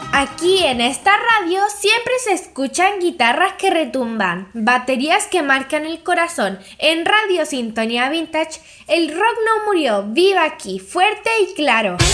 Aquí en esta radio siempre se escuchan guitarras que retumban, baterías que marcan el corazón. En Radio Sintonía Vintage, el rock no murió, vive aquí, fuerte y claro.